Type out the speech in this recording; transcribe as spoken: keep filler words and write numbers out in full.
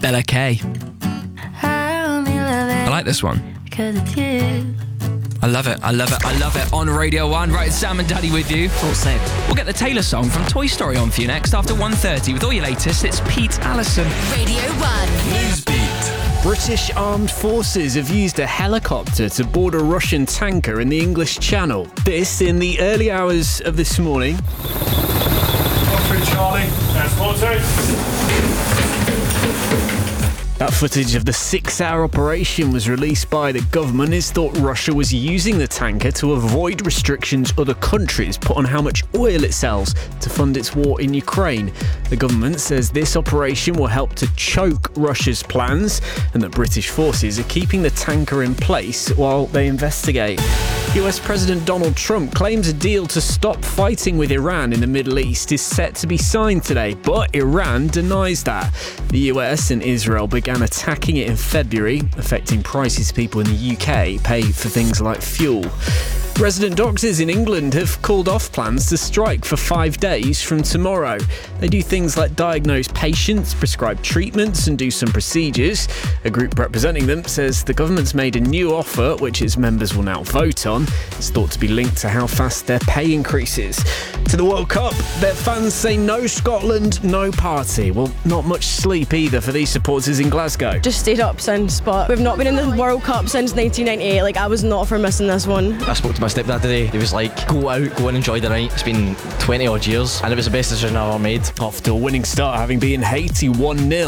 Bella K. I only love it I like this one. because it's you. I love it, I love it, I love it. On Radio one, right, it's Sam and Daddy with you. Thought so. We'll get the Taylor song from Toy Story on for you next after one thirty. With all your latest, it's Pete Allison. Radio one. Newsbeat. British armed forces have used a helicopter to board a Russian tanker in the English Channel. This in the early hours of this morning. One Charlie, that's forty. That footage of the six-hour operation was released by the government. It's thought Russia was using the tanker to avoid restrictions other countries put on how much oil it sells to fund its war in Ukraine. The government says this operation will help to choke Russia's plans and that British forces are keeping the tanker in place while they investigate. U S President Donald Trump claims a deal to stop fighting with Iran in the Middle East is set to be signed today, but Iran denies that. The U S and Israel began attacking it in February, affecting prices people in the U K pay for things like fuel. Resident doctors in England have called off plans to strike for five days from tomorrow. They do things like diagnose patients, prescribe treatments and do some procedures. A group representing them says the government's made a new offer, which its members will now vote on. It's thought to be linked to how fast their pay increases. To the World Cup, their fans say no Scotland, no party. Well, not much sleep either for these supporters in Glasgow. Just stayed up since, but we've not been in the World Cup since nineteen ninety-eight. Like, I was not for missing this one. I spoke to my stepdad today. He was like, go out, go and enjoy the night. It's been twenty odd years and it was the best decision I ever made. Off to a winning start, having beaten Haiti one nil.